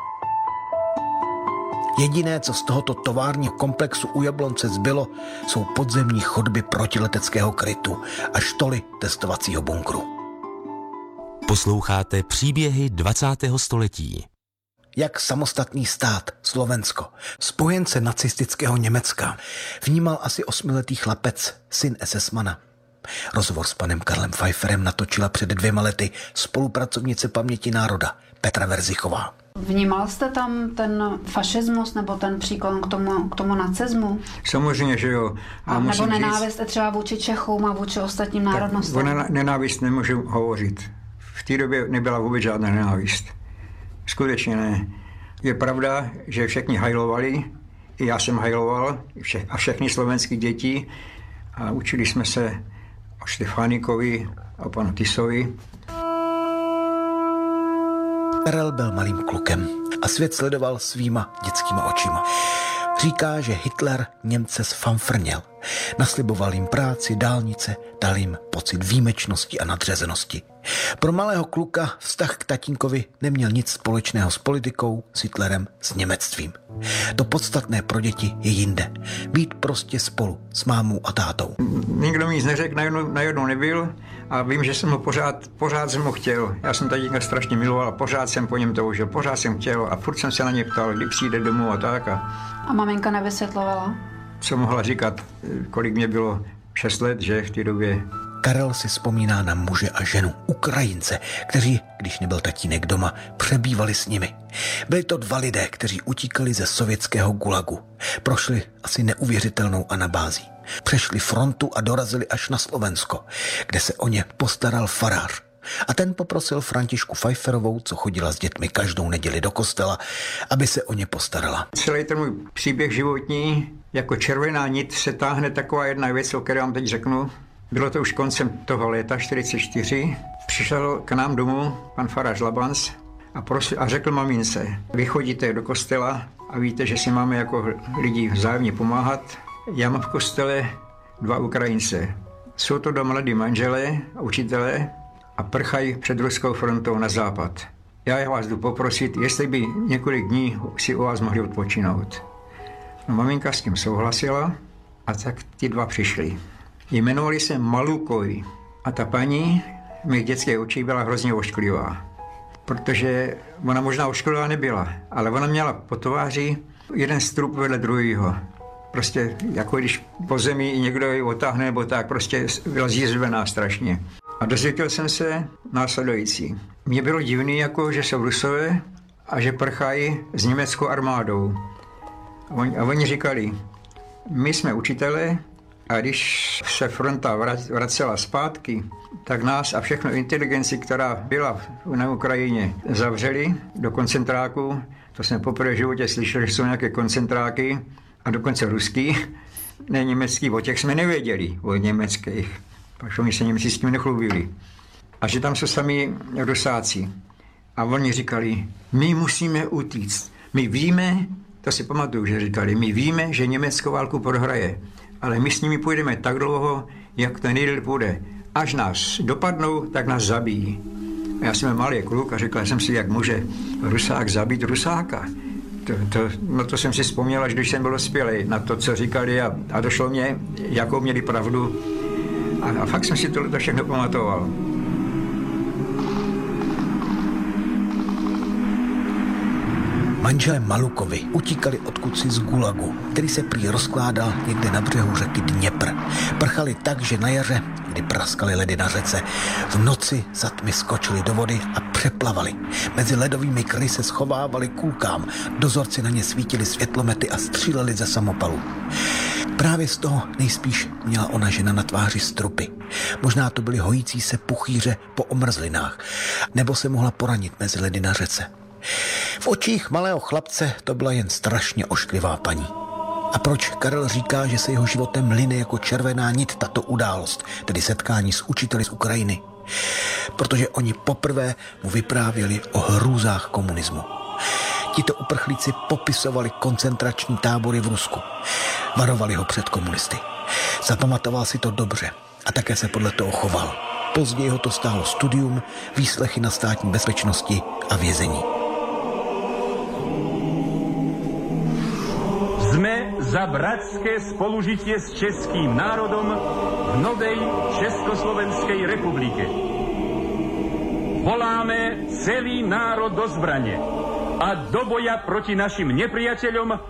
Jediné, co z tohoto továrního komplexu u Jablonce zbylo, jsou podzemní chodby protileteckého krytu a štoly testovacího bunkru. Posloucháte příběhy 20. století. Jak samostatný stát, Slovensko, spojence nacistického Německa, vnímal asi 8letý chlapec, syn SS-mana. Rozhovor s panem Karlem Pfeifferem natočila před 2 lety spolupracovnice Paměti národa Petra Verzichová. Vnímal jste tam ten fašismus nebo ten příklon k tomu nacismu? Samozřejmě, že jo. Nebo nenávist třeba vůči Čechům a vůči ostatním národnostem? O nenávist nemůžu hovořit. V té době nebyla vůbec žádná nenávist. Skutečně ne. Je pravda, že všichni hajlovali, i já jsem hajloval, a všechny slovenské děti. A učili jsme se o Štefánikovi a o panu Tisovi. Karel byl malým klukem a svět sledoval svýma dětskýma očima. Říká, že Hitler Němce sfanfrněl. Nasliboval jim práci, dálnice, dal jim pocit výjimečnosti a nadřazenosti. Pro malého kluka vztah k tatínkovi neměl nic společného s politikou, s Hitlerem, s němectvím. To podstatné pro děti je jinde. Být prostě spolu s mámou a tátou. Nikdo mi nic neřekl, najednou nebyl a vím, že jsem ho pořád jsem ho chtěl. Já jsem tatínka strašně miloval a pořád jsem po něm toužil, pořád jsem chtěl a furt jsem se na ně ptal, kdy přijde domů a tak. A maminka nevysvětlovala? Co mohla říkat, kolik mě bylo 6 let, že v té době. Karel si vzpomíná na muže a ženu, Ukrajince, kteří, když nebyl tatínek doma, přebývali s nimi. Byli to 2 lidé, kteří utíkali ze sovětského gulagu. Prošli asi neuvěřitelnou anabází. Přešli frontu a dorazili až na Slovensko, kde se o ně postaral farář. A ten poprosil Františku Pfeifferovou, co chodila s dětmi každou neděli do kostela, aby se o ně postarala. Celý ten můj příběh životní, jako červená nit se táhne taková jedna věc, o které vám teď řeknu. Bylo to už koncem toho léta 44. Přišel k nám domů pan farář Labans a řekl mamince, vy chodíte do kostela a víte, že si máme jako lidi vzájemně pomáhat. Já mám v kostele 2 Ukrajince. Jsou to 2 mladí manželé a učitelé a prchají před ruskou frontou na západ. Já vás jdu poprosit, jestli by několik dní si u vás mohli odpočinout. No, maminka s tím souhlasila a tak ti 2 přišli. Jmenovali se Malukovi a ta paní mých dětských očí byla hrozně ošklivá, protože ona možná ošklivá nebyla, ale ona měla po tváři jeden strup vedle druhého. Prostě jako když po zemi někdo ji otáhne nebo tak, prostě byla zjizvená strašně. A dozvěděl jsem se následující. Mně bylo divný, jako, že jsou Rusové a že prchají s německou armádou. A oni říkali, my jsme učitelé a když se fronta vracela zpátky, tak nás a všechno inteligenci, která byla na Ukrajině, zavřeli do koncentráku. To jsme poprvé v životě slyšeli, že jsou nějaké koncentráky a dokonce ruský, ne německý, o těch jsme nevěděli, o německých. Pak oni se Němci s tím nechlubili. A že tam jsou sami Rusáci. A oni říkali, my musíme utíct. My víme, to si pamatuju, že říkali, my víme, že Německo válku prohraje, ale my s nimi půjdeme tak dlouho, jak ten nejdéle půjde. Až nás dopadnou, tak nás zabijí. A já jsem malý kluk a řekl jsem si, jak může Rusák zabít Rusáka. To jsem si vzpomněl, až když jsem byl dospělý, na to, co říkali a došlo mě, jakou měli pravdu. A fakt jsem si to všechno pamatoval. Manželé Malukovi utíkali odkudsi z gulagu, který se prý rozkládal někde na břehu řeky Dněpr. Prchali tak, že na jaře, kdy praskaly ledy na řece, v noci za tmy skočili do vody a přeplavali. Mezi ledovými kry se schovávali kulkám, dozorci na ně svítili světlomety a stříleli ze samopalů. Právě z toho nejspíš měla ona žena na tváři strupy. Možná to byly hojící se puchýře po omrzlinách, nebo se mohla poranit mezi ledy na řece. V očích malého chlapce to byla jen strašně ošklivá paní. A proč Karel říká, že se jeho životem line jako červená nit tato událost, tedy setkání s učiteli z Ukrajiny? Protože oni poprvé mu vyprávěli o hrůzách komunismu. Tito uprchlíci popisovali koncentrační tábory v Rusku. Varovali ho před komunisty. Zapamatoval si to dobře a také se podle toho choval. Později ho to stálo studium, výslechy na státní bezpečnosti a vězení. Sme za bratské spolužitie s českým národom v novej Československej republike. Voláme celý národ do zbrane a do boja proti našim nepriateľom